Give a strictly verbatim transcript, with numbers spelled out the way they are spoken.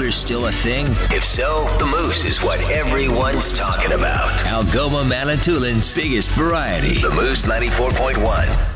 coolers still a thing? If so, the Moose is what everyone's talking about. Algoma Manitoulин's biggest variety. The Moose ninety-four point one.